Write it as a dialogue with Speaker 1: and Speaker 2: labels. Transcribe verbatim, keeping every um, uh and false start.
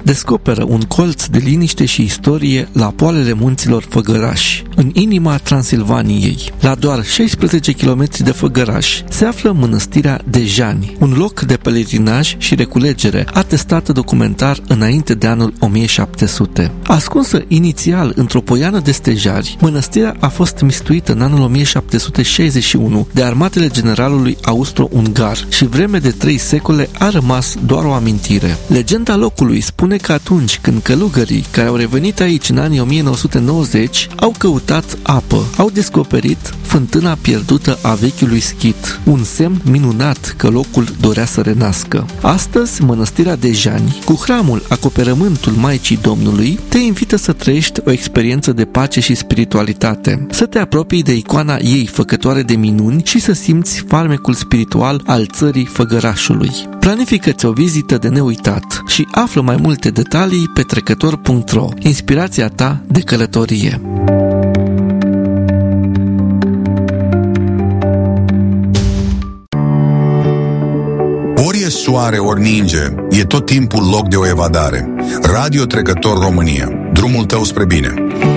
Speaker 1: descoperă un colț de liniște și istorie la poalele munților Făgăraș, în inima Transilvaniei. La doar șaisprezece kilometri de Făgăraș se află mănăstirea Dejani, un loc de pelerinaj și reculegere atestată documentar înainte de anul o mie șapte sute. Ascunsă inițial într-o poiană de stejari, mănăstirea a fost mistuită în anul o mie șapte sute șaizeci și unu de armatele generalului austro-ungar și vreme de trei secole a rămas doar o amintire. Legenda locului spune că atunci când călugării care au revenit aici în anii o mie nouă sute nouăzeci au căutat apă, au descoperit fântâna pierdută a vechiului schit, un semn minunat că locul dorea să renască. Astăzi, mănăstirea Dejani, cu hramul Acoperământul Maicii Domnului, te invită să trăiești o experiență de pace și spiritualitate, să te apropii de icoana ei făcătoare de minuni și să simți farmecul spiritual al țării Făgărașului. Planifică-ți o vizită de neuitat și află mai multe detalii pe trecător punct ro, inspirația ta de călătorie.
Speaker 2: Ori e soare, ori ninge, e tot timpul loc de o evadare. Radio Trecător România, drumul tău spre bine.